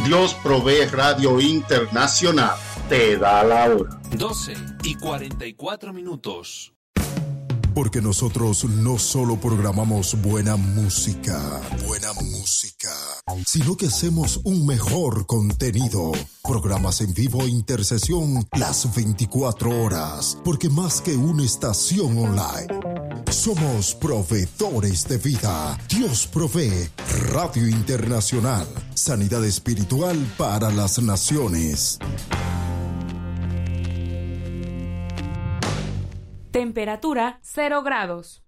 Dios Provee Radio Internacional te da la hora. 12:44. Porque nosotros no solo programamos buena música, sino que hacemos un mejor contenido. Programas en vivo e intercesión las 24 horas. Porque más que una estación online, somos proveedores de vida. Dios Provee Radio Internacional. Sanidad espiritual para las naciones. Temperatura 0 grados.